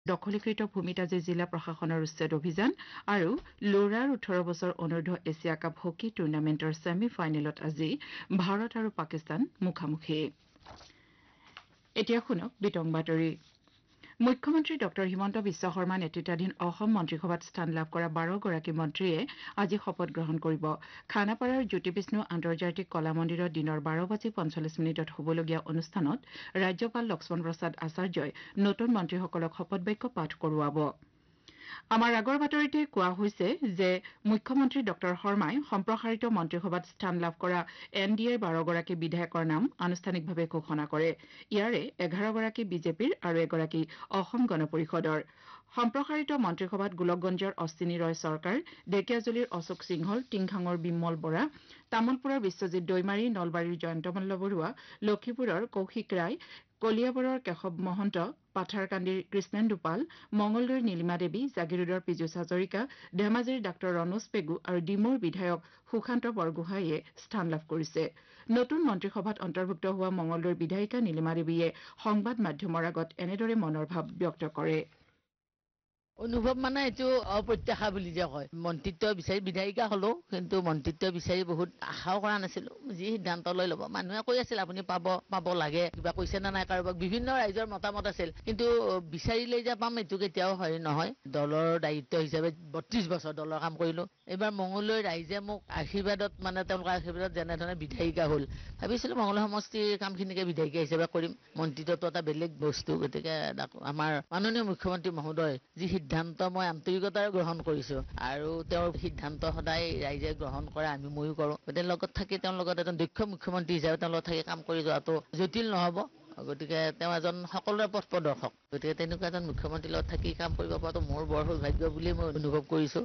দখলীকৃত ভূমিত আজি জিলা প্ৰশাসনৰ উচ্ছেদ অভিযান আৰু ল'ৰাৰ 18 বছৰ অনূৰ্ধ্ব এছিয়া কাপ হকী টুৰ্ণামেণ্টৰ ছেমি ফাইনেলত আজি ভাৰত আৰু পাকিস্তান মুখামুখি এতিয়া শুনক বিতং বাতৰি মুখ্যমন্ত্ৰী ডঃ হিমন্ত বিশ্ব শৰ্মা নেতৃত্বাধীন অসম মন্ত্ৰীসভাত স্থান লাভ কৰা 12গৰাকী মন্ত্ৰীয়ে আজি শপত গ্ৰহণ কৰিব খানাপাৰাৰ জ্যোতিবিষ্ণু আন্তৰ্জাতিক কলা মন্দিৰত দিনৰ 12:45 হ'বলগীয়া অনুষ্ঠানত ৰাজ্যপাল লক্ষ্মণ প্ৰসাদ আচাৰ্যই নতুন মন্ত্ৰীসকলক শপত বাক্য পাঠ কৰোৱাব আমাৰ আগৰ বাতৰিতে কোৱা হৈছে যে মুখ্যমন্ত্ৰী ডঃ শৰ্মাই সম্প্ৰসাৰিত মন্ত্ৰীসভাত স্থান লাভ কৰা এনডিএৰ 12গৰাকী বিধায়কৰ নাম আনুষ্ঠানিকভাৱে ঘোষণা কৰে ইয়াৰে 11গৰাকী বিজেপিৰ আৰু এগৰাকী অসম গণ পৰিষদৰ সম্প্ৰসাৰিত মন্ত্ৰীসভাত গোলকগঞ্জৰ অশ্বিনী ৰয় চৰকাৰ ঢেকিয়াজুলিৰ অশোক সিংহল টিংখাঙৰ বিমল বৰা তামুলপুৰৰ বিশ্বজিৎ দৈমাৰী নলবাৰীৰ জয়ন্ত মল্ল বৰুৱা লক্ষীপুৰৰ কৌশিক ৰায় কলিয়াবৰৰ কেশৱ মহন্ত পাথাৰকান্দিৰ কৃষ্ণেন্দু পাল মঙলদৈৰ নীলিমা দেৱী জাগিৰোডৰ পীযুষ হাজৰিকা ধেমাজিৰ ডাঃ ৰণোজ পেগু আৰু ডিমৌৰ বিধায়ক সুশান্ত বৰগোহাঁইয়ে স্থান লাভ কৰিছে নতুন মন্ত্ৰীসভাত অন্তৰ্ভুক্ত হোৱা মঙলদৈৰ বিধায়িকা নীলিমা দেৱীয়ে সংবাদ মাধ্যমৰ আগত এনেদৰে মনৰ ভাৱ ব্যক্ত কৰে অনুভৱ মানে এইটো অপ্ৰত্যাশা বুলি যে কয় মন্ত্ৰিত্ব বিচাৰি বিধায়িকা হলেও কিন্তু মন্ত্ৰিত্ব বিচাৰি বহুত আশাও কৰা নাছিলো যি সিদ্ধান্ত লৈ ল'ব মানুহে কৈ আছিল আপুনি পাব লাগে কিবা কৈছে নে নাই কাৰোবাক বিভিন্ন ৰাইজৰ মতামত আছিল কিন্তু বিচাৰিলেই যে পাম এইটো কেতিয়াও হয় নহয় দলৰ দায়িত্ব হিচাপে 32 বছৰ দলৰ কাম কৰিলো এইবাৰ মঙললৈ ৰাইজে মোক আশীৰ্বাদত মানে তেওঁলোকৰ আশীৰ্বাদত যেনেধৰণে বিধায়িকা হ'ল ভাবিছিলো মঙললৈ সমষ্টিৰ কামখিনিকে বিধায়িকা হিচাপে কৰিম মন্ত্ৰিত্বটো এটা বেলেগ বস্তু গতিকে আমাৰ মাননীয় মুখ্যমন্ত্ৰী মহোদয় যি সিদ্ধান্ত মই আন্তৰিকতাৰে গ্ৰহণ কৰিছো আৰু তেওঁৰ সিদ্ধান্ত সদায় ৰাইজে গ্ৰহণ কৰে আমি ময়ো কৰোঁ গতিকে লগত থাকি তেওঁৰ লগত এজন দক্ষ মুখ্যমন্ত্ৰী হিচাপে তেওঁৰ লগত থাকি কাম কৰি যোৱাটো জটিল নহ'ব গতিকে তেওঁ এজন সকলোৰে পথ প্ৰদৰ্শক গতিকে তেনেকুৱা এজন মুখ্যমন্ত্ৰীৰ লগত থাকি কাম কৰিব পৰাটো মোৰ বৰ সৌভাগ্য বুলি মই অনুভৱ কৰিছো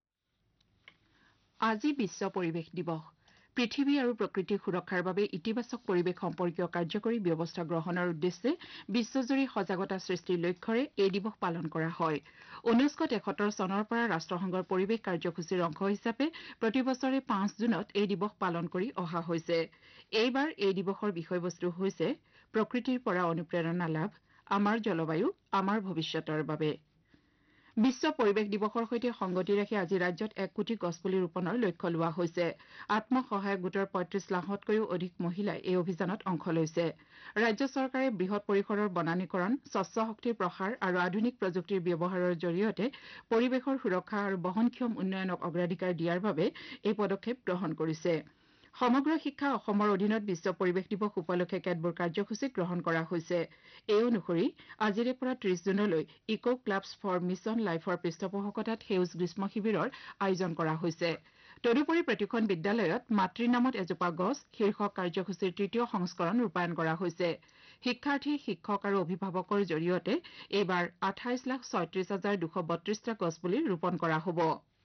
আজি বিশ্ব পৰিৱেশ দিৱস পৃথিৱী আৰু প্ৰকৃতিৰ সুৰক্ষাৰ বাবে ইতিবাচক পৰিৱেশ সম্পৰ্কীয় কাৰ্যকৰী ব্যৱস্থা গ্ৰহণৰ উদ্দেশ্যে বিশ্বজুৰি সজাগতা সৃষ্টিৰ লক্ষ্যৰে এই দিৱস পালন কৰা হয় 1973 চনৰ পৰা ৰাষ্ট্ৰসংঘৰ পৰিৱেশ কাৰ্যসূচীৰ অংশ হিচাপে প্ৰতি বছৰে 5 জুনত এই দিৱস পালন কৰি অহা হৈছে এইবাৰ এই দিৱসৰ বিষয়বস্তু হৈছে প্ৰকৃতিৰ পৰা অনুপ্ৰেৰণা লাভ আমাৰ জলবায়ু আমাৰ ভৱিষ্যতৰ বাবে বিশ্ব পৰিৱেশ দিৱসৰ সৈতে সংগতি ৰাখি আজি ৰাজ্যত 1 কোটি গছপুলি ৰোপণৰ লক্ষ্য লোৱা হৈছে আত্মসহায়ক গোটৰ 35 লাখতকৈও অধিক মহিলাই এই অভিযানত অংশ লৈছে ৰাজ্য চৰকাৰে বৃহৎ পৰিসৰৰ বনানীকৰণ স্বচ্ছ শক্তিৰ প্ৰসাৰ আৰু আধুনিক প্ৰযুক্তিৰ ব্যৱহাৰৰ জৰিয়তে পৰিৱেশৰ সুৰক্ষা আৰু বহনক্ষম উন্নয়নক অগ্ৰাধিকাৰ দিয়াৰ বাবে এই পদক্ষেপ গ্ৰহণ কৰিছে সমগ্ৰ শিক্ষা অসমৰ অধীনত বিশ্ব পৰিৱেশ দিৱস উপলক্ষে কেতবোৰ কাৰ্যসূচী গ্ৰহণ কৰা হৈছে এই অনুসৰি আজিৰে পৰা 30 জুনলৈ ইকো ক্লাবছ ফৰ মিছন লাইফৰ পৃষ্ঠপোষকতাত সেউজ গ্ৰীষ্ম শিবিৰৰ আয়োজন কৰা হৈছে তদুপৰি প্ৰতিখন বিদ্যালয়ত মাতৃৰ নামত এজোপা গছ শীৰ্ষক কাৰ্যসূচীৰ তৃতীয় সংস্কৰণ ৰূপায়ণ কৰা হৈছে শিক্ষাৰ্থী শিক্ষক আৰু অভিভাৱকৰ জৰিয়তে এইবাৰ 28,36,232টা গছপুলি ৰোপণ কৰা হ'ব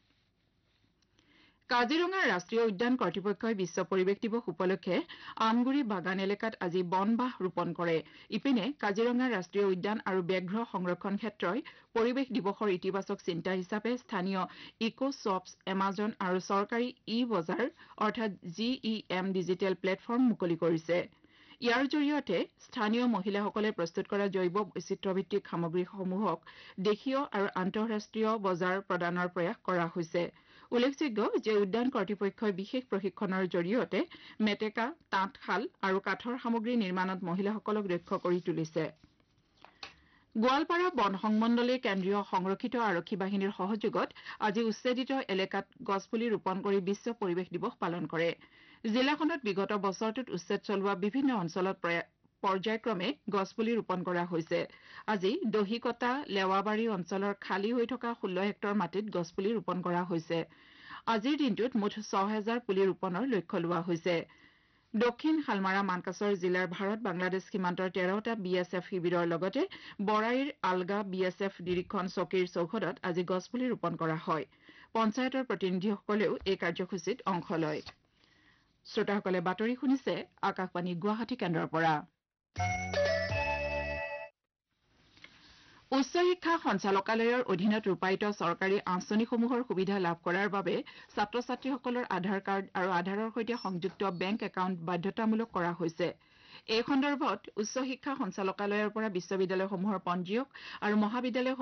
কাজিৰঙা ৰাষ্ট্ৰীয় উদ্যান কৰ্তৃপক্ষই বিশ্ব পৰিৱেশ দিৱস উপলক্ষে আমগুৰি বাগান এলেকাত আজি বনবাহ ৰোপণ কৰে ইপিনে কাজিৰঙা ৰাষ্ট্ৰীয় উদ্যান আৰু ব্যাঘ্ৰ সংৰক্ষণ ক্ষেত্ৰই পৰিৱেশ দিৱসৰ ইতিবাচক চিন্তা হিচাপে স্থানীয় ইকো শ্বপছ এমাজন আৰু চৰকাৰী বজাৰ অৰ্থাৎ GEM ডিজিটেল প্লেটফৰ্ম মুকলি কৰিছে ইয়াৰ জৰিয়তে স্থানীয় মহিলাসকলে প্ৰস্তুত কৰা জৈৱ বৈচিত্ৰ্যভিত্তিক সামগ্ৰীসমূহক দেশীয় আৰু আন্তঃৰাষ্ট্ৰীয় বজাৰ প্ৰদানৰ প্ৰয়াস কৰা হৈছে উল্লেখযোগ্য যে উদ্যান কৰ্তৃপক্ষই বিশেষ প্ৰশিক্ষণৰ জৰিয়তে মেটেকা তাঁতশাল আৰু কাঠৰ সামগ্ৰী নিৰ্মাণত মহিলাসকলক দক্ষ কৰি তুলিছে গোৱালপাৰা বন সংমণ্ডলে কেন্দ্ৰীয় সংৰক্ষিত আৰক্ষী বাহিনীৰ সহযোগত আজি উচ্ছেদিত এলেকাত গছপুলি ৰোপণ কৰি বিশ্ব পৰিৱেশ দিৱস পালন কৰে জিলাখনত বিগত বছৰটোত উচ্ছেদ চলোৱা বিভিন্ন অঞ্চলত পৰ্যায়ক্ৰমে গছপুলি ৰোপণ কৰা হৈছে আজি দহিকটা লেৱাবাৰী অঞ্চলৰ খালী হৈ থকা 16 হেক্টৰ মাটিত গছপুলি ৰোপণ কৰা হৈছে আজিৰ দিনটোত মুঠ 6,000 পুলি ৰোপণৰ লক্ষ্য লোৱা হৈছে দক্ষিণ হালমাৰা মানকাছৰ জিলাৰ ভাৰত বাংলাদেশ সীমান্তৰ 13টা BSF শিবিৰৰ লগতে বৰাইৰ আলগা BSF নিৰীক্ষণ চকীৰ চৌহদত আজি গছপুলি ৰোপণ কৰা হয় পঞ্চায়তৰ প্ৰতিনিধিসকলেও এই কাৰ্যসূচীত অংশ লয় শ্ৰোতাসকলে বাতৰি শুনিছে আকাশবাণী গুৱাহাটী কেন্দ্ৰৰ পৰা উচ্চ শিক্ষা সঞ্চালকালয়ৰ অধীনত ৰূপায়িত চৰকাৰী আঁচনিসমূহৰ সুবিধা লাভ কৰাৰ বাবে ছাত্ৰ ছাত্ৰীসকলৰ আধাৰ কাৰ্ড আৰু আধাৰৰ সৈতে সংযুক্ত বেংক একাউণ্ট বাধ্যতামূলক কৰা হৈছে এই সন্দৰ্ভত উচ্চ শিক্ষা সঞ্চালকালয়ৰ পৰা বিশ্ববিদ্যালয়সমূহৰ পঞ্জীয়ক আৰু মহাবিদ্যালয়